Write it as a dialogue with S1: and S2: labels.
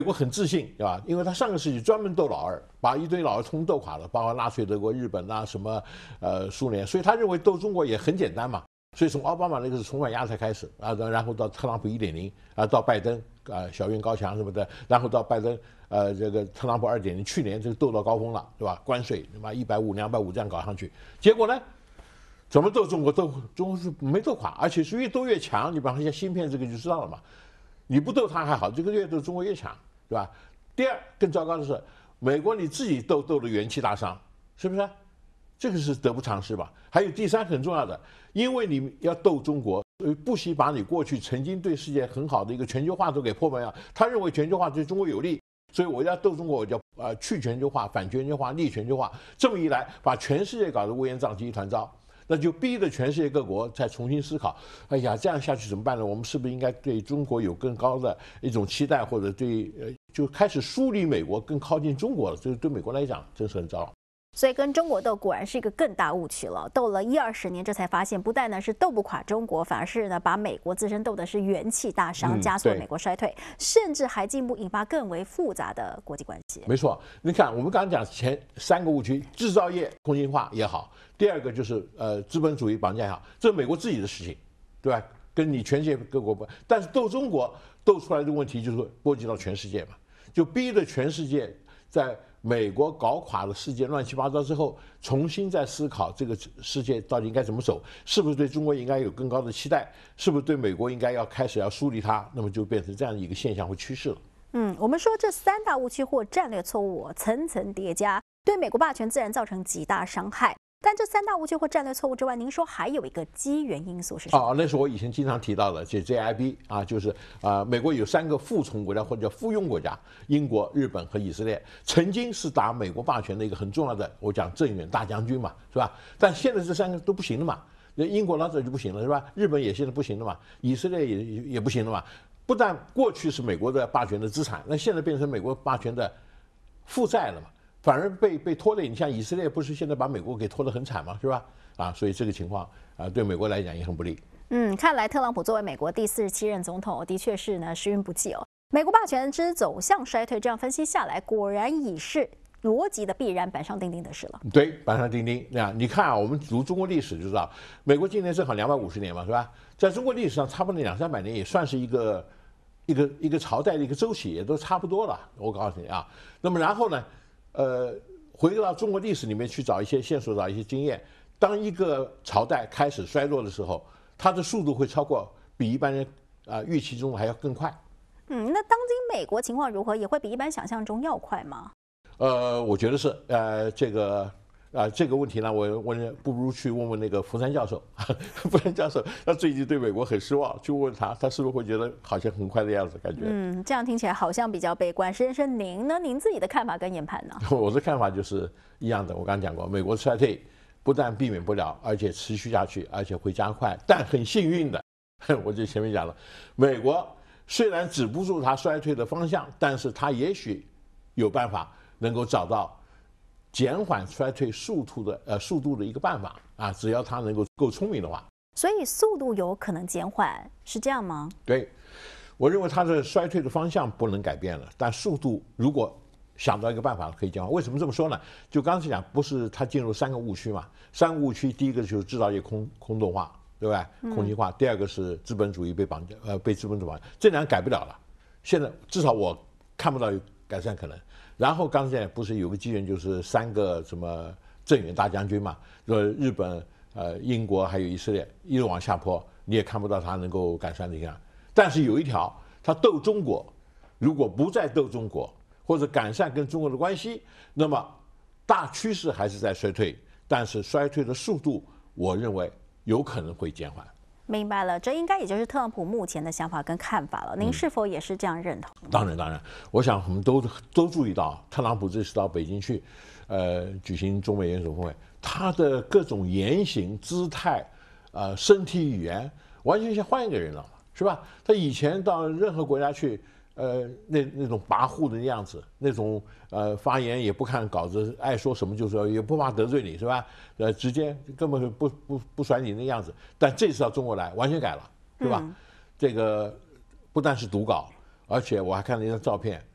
S1: 国很自信，对吧？因为他上个世纪专门斗老二，把一堆老二通斗垮了，包括纳粹德国、日本啊什么苏联，所以他认为斗中国也很简单嘛。所以从奥巴马那个是重返亚太开始啊，然后到特朗普1.0啊，到拜登啊小院高墙什么的，然后到拜登这个特朗普2.0，去年这个斗到高峰了，对吧？关税对吧？150、250这样搞上去，结果呢？怎么斗中国中国是没斗垮，而且是越斗越强。你比方说像芯片这个就知道了嘛，你不斗它还好，这个越斗中国越强，对吧？第二，更糟糕的是，美国你自己斗得元气大伤，是不是？这个是得不偿失吧？还有第三很重要的，因为你要斗中国，不惜把你过去曾经对世界很好的一个全球化都给破坏了。他认为全球化对中国有利，所以我要斗中国，我叫去全球化、反全球化、逆全球化。这么一来，把全世界搞得乌烟瘴气一团糟。那就逼得全世界各国再重新思考，哎呀，这样下去怎么办呢？我们是不是应该对中国有更高的一种期待，或者对就开始疏离美国，更靠近中国了？这对美国来讲真是很糟。
S2: 所以跟中国斗果然是一个更大误区了。斗了10-20年，这才发现不但呢是斗不垮中国，反而是呢把美国自身斗的是元气大伤，加速美国衰退，甚至还进一步引发更为复杂的国际关系。
S1: 没错，你看我们刚刚讲前3个误区，制造业空心化也好，第二个就是资本主义绑架也好，这是美国自己的事情，对吧？跟你全世界各国不，但是斗中国斗出来的问题就是波及到全世界嘛，就逼得全世界在美国搞垮了世界乱七八糟之后，重新再思考这个世界到底应该怎么走，是不是对中国应该有更高的期待，是不是对美国应该要开始要疏离它，那么就变成这样一个现象或趋势了。
S2: 我们说这3大误区或战略错误层层叠加，对美国霸权自然造成极大伤害。但这3大误区或战略错误之外，您说还有一个机缘因素是什么？
S1: 那是我以前经常提到的，这 JIB 啊，就是美国有3个附从国家或者叫附庸国家，英国、日本和以色列，曾经是打美国霸权的一个很重要的，我讲镇远大将军嘛，是吧？但现在这3个都不行了嘛，那英国老早就不行了，是吧？日本也现在不行了嘛，以色列也不行了嘛。不但过去是美国的霸权的资产，那现在变成美国霸权的负债了嘛。反而被拖累，你像以色列不是现在把美国给拖得很惨吗？是吧？所以这个情况对美国来讲也很不利。
S2: 看来特朗普作为美国第47任总统，的确是呢时运不济哦。美国霸权之走向衰退，这样分析下来，果然已是逻辑的必然，板上钉钉的事了。
S1: 对，板上钉钉。你看我们读中国历史就知道，美国今年正好250年嘛，是吧？在中国历史上，差不多200-300年也算是一个朝代的一个周期，也都差不多了。我告诉你啊，那么然后呢？回到中国历史里面去找一些线索，找一些经验。当一个朝代开始衰落的时候，它的速度会超过比一般人预期中还要更快。
S2: 那当今美国情况如何？也会比一般想象中要快吗？
S1: 我觉得是这个问题呢，我不如去问问那个福山教授。福山教授他最近对美国很失望，去问他是不是会觉得好像很快的样子，感觉。
S2: 这样听起来好像比较悲观。施先生，您呢？您自己的看法跟研判呢？
S1: 我的看法就是一样的，我刚刚讲过，美国衰退不但避免不了，而且持续下去，而且会加快。但很幸运的，我就前面讲了，美国虽然止不住它衰退的方向，但是它也许有办法能够找到减缓衰退速度的一个办法只要他能够聪明的话。
S2: 所以速度有可能减缓，是这样吗？
S1: 对，我认为它的衰退的方向不能改变了，但速度如果想到一个办法可以减缓。为什么这么说呢？就刚才讲，不是它进入3个误区嘛？3个误区，第一个就是制造业空洞化，对吧？空心化。第二个是资本主义被资本主义绑架，这2个改不了了。现在至少我看不到有改善可能。然后刚才不是有个机缘，就是3个什么镇远大将军嘛，日本、英国还有以色列一路往下坡，你也看不到它能够改善的样。但是有一条，它斗中国，如果不再斗中国，或者改善跟中国的关系，那么大趋势还是在衰退，但是衰退的速度，我认为有可能会减缓。
S2: 明白了，这应该也就是特朗普目前的想法跟看法了。您是否也是这样认同？
S1: 当然，我想我们都注意到，特朗普这次到北京去，举行中美元首峰会，他的各种言行、姿态，身体语言，完全像换一个人了，是吧？他以前到任何国家去，那种跋扈的样子，那种发言也不看稿子，爱说什么就说，也不怕得罪你，是吧？直接根本不甩你那样子。但这次到中国来，完全改了，是吧？这个不但是读稿，而且我还看了一张照片，